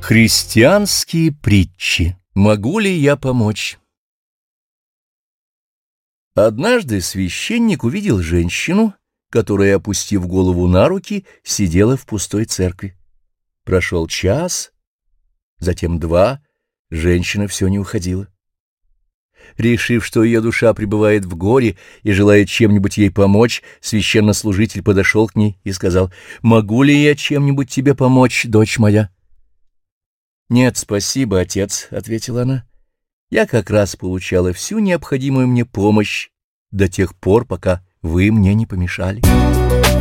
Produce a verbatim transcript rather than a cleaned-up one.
Христианские притчи. Могу ли я помочь? Однажды священник увидел женщину, которая, опустив голову на руки, сидела в пустой церкви. Прошел час, затем два, женщина все не уходила. Решив, что ее душа пребывает в горе и желает чем-нибудь ей помочь, священнослужитель подошел к ней и сказал: «Могу ли я чем-нибудь тебе помочь, дочь моя?» «Нет, спасибо, отец», — ответила она. «Я как раз получала всю необходимую мне помощь до тех пор, пока вы мне не помешали».